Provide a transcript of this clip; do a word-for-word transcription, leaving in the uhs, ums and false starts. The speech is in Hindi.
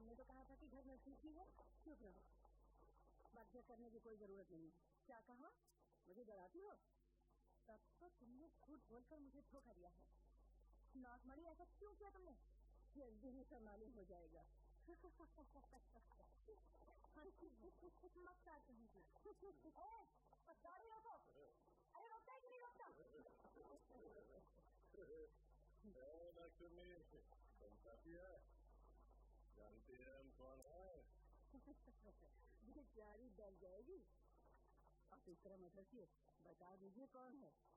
तुमने तो कहा था कि घर में ठीक ही है। चुप रहो, बात करने की कोई जरूरत नहीं है। क्या कहा? मुझे डराती हो? तब तो तुमने झूठ बोलकर मुझे धोखा दिया है। नौकरी ऐसा क्यों किया तुमने? जल्दी ही सब मालूम हो जाएगा। मत काट कहीं गाड़ी रोको। अरे रोकता है कि नहीं रोकता? जानती है हम कौन है? बेचारी डर जाएगी। आप इस तरह मत रखिए, बता दीजिए कौन है।